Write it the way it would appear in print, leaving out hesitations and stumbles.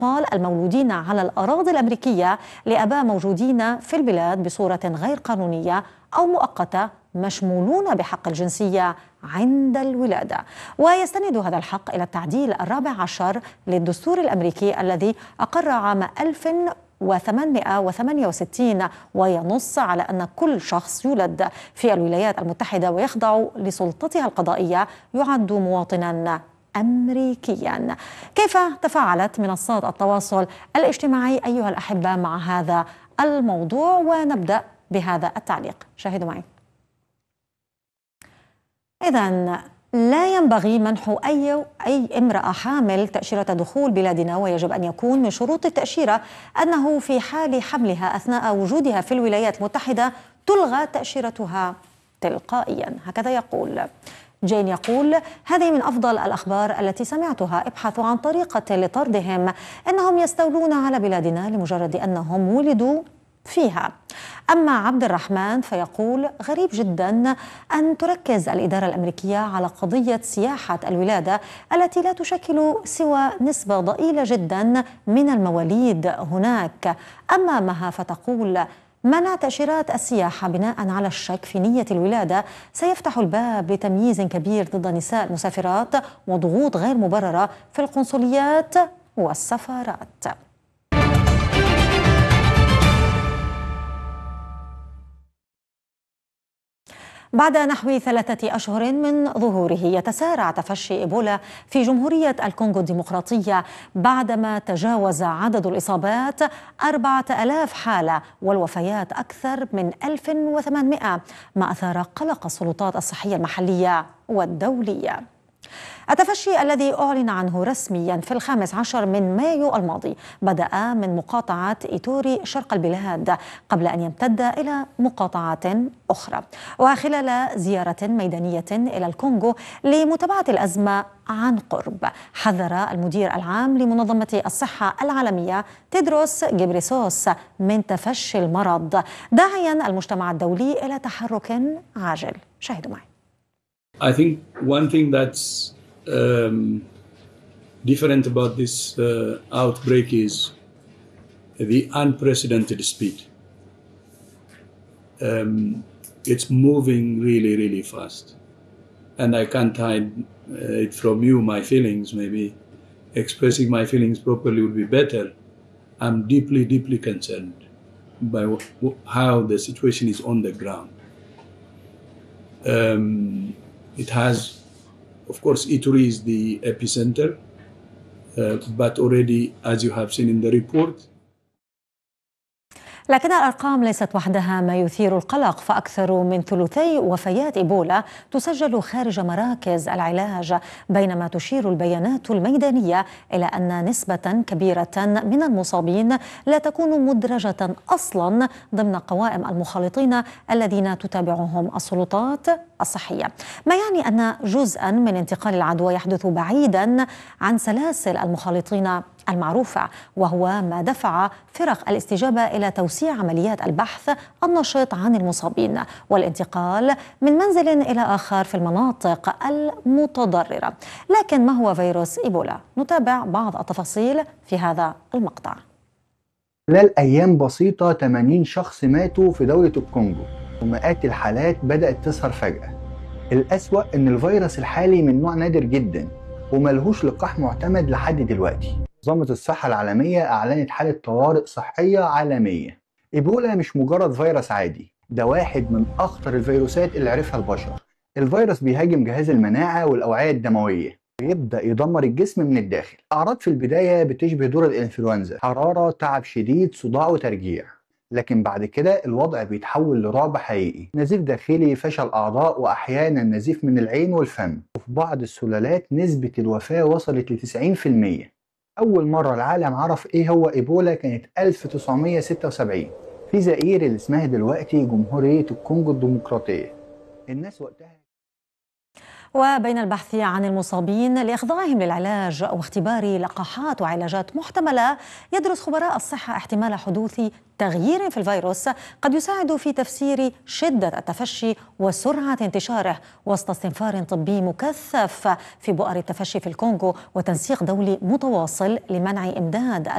الأطفال المولودين على الأراضي الأمريكية لآباء موجودين في البلاد بصورة غير قانونية أو مؤقتة مشمولون بحق الجنسية عند الولادة. ويستند هذا الحق إلى التعديل 14 للدستور الأمريكي الذي أقر عام 1868 وينص على أن كل شخص يولد في الولايات المتحدة ويخضع لسلطتها القضائية يعد مواطنا أمريكيا. كيف تفاعلت منصات التواصل الاجتماعي أيها الأحبة مع هذا الموضوع؟ ونبدأ بهذا التعليق، شاهدوا معي. إذن لا ينبغي منح أي امرأة حامل تأشيرة دخول بلادنا، ويجب أن يكون من شروط التأشيرة أنه في حال حملها أثناء وجودها في الولايات المتحدة تلغى تأشيرتها تلقائيا. هكذا يقول. جين يقول: هذه من أفضل الأخبار التي سمعتها، ابحثوا عن طريقة لطردهم، إنهم يستولون على بلادنا لمجرد أنهم ولدوا فيها. أما عبد الرحمن فيقول: غريب جدا أن تركز الإدارة الأمريكية على قضية سياحة الولادة التي لا تشكل سوى نسبة ضئيلة جدا من المواليد هناك. أما مها فتقول: منع تأشيرات السياحة بناء على الشك في نية الولادة سيفتح الباب لتمييز كبير ضد النساء المسافرات وضغوط غير مبررة في القنصليات والسفارات. بعد نحو 3 أشهر من ظهوره يتسارع تفشي إيبولا في جمهورية الكونغو الديمقراطية بعدما تجاوز عدد الإصابات 4000 حالة والوفيات أكثر من 1800، ما أثار قلق السلطات الصحية المحلية والدولية. التفشي الذي أعلن عنه رسميا في 15 من مايو الماضي بدأ من مقاطعة إيتوري شرق البلاد قبل أن يمتد إلى مقاطعات أخرى. وخلال زيارة ميدانية إلى الكونغو لمتابعة الأزمة عن قرب، حذر المدير العام لمنظمة الصحة العالمية تيدروس غيبريسوس من تفشي المرض، داعيا المجتمع الدولي إلى تحرك عاجل. شاهدوا معي. I think one thing that's different about this outbreak is the unprecedented speed. It's moving really, really fast. And I can't hide it from you, my feelings. Maybe expressing my feelings properly would be better. I'm deeply, deeply concerned by how the situation is on the ground. It has, of course, Ituri is the epicenter, but already, as you have seen in the report. لكن الأرقام ليست وحدها ما يثير القلق، فأكثر من ثلثي وفيات إيبولا تسجل خارج مراكز العلاج، بينما تشير البيانات الميدانية إلى أن نسبة كبيرة من المصابين لا تكون مدرجة أصلا ضمن قوائم المخالطين الذين تتابعهم السلطات الصحية، ما يعني أن جزءا من انتقال العدوى يحدث بعيدا عن سلاسل المخالطين المعروفة، وهو ما دفع فرق الاستجابة إلى توسيع عمليات البحث النشط عن المصابين والانتقال من منزل إلى آخر في المناطق المتضررة. لكن ما هو فيروس إيبولا؟ نتابع بعض التفاصيل في هذا المقطع. خلال أيام بسيطة 80 شخص ماتوا في دولة الكونغو، ومئات الحالات بدأت تظهر فجأة. الأسوأ إن الفيروس الحالي من نوع نادر جدا وملهوش لقاح معتمد لحد دلوقتي. منظمة الصحة العالمية أعلنت حالة طوارئ صحية عالمية. إيبولا مش مجرد فيروس عادي، ده واحد من أخطر الفيروسات اللي عرفها البشر. الفيروس بيهاجم جهاز المناعة والأوعية الدموية ويبدأ يدمر الجسم من الداخل. الأعراض في البداية بتشبه دور الإنفلونزا، حرارة، تعب شديد، صداع وترجيع. لكن بعد كده الوضع بيتحول لرعب حقيقي، نزيف داخلي، فشل أعضاء، وأحيانا نزيف من العين والفم. وفي بعض السلالات نسبة الوفاة وصلت ل 90%. أول مرة العالم عرف إيه هو إيبولا كانت 1976 في زئير اللي اسمها دلوقتي جمهورية الكونغو الديمقراطية. الناس وقتها وبين البحث عن المصابين لإخضاعهم للعلاج واختبار لقاحات وعلاجات محتملة، يدرس خبراء الصحة احتمال حدوث تغيير في الفيروس قد يساعد في تفسير شدة التفشي وسرعة انتشاره، وسط استنفار طبي مكثف في بؤر التفشي في الكونغو وتنسيق دولي متواصل لمنع إمداد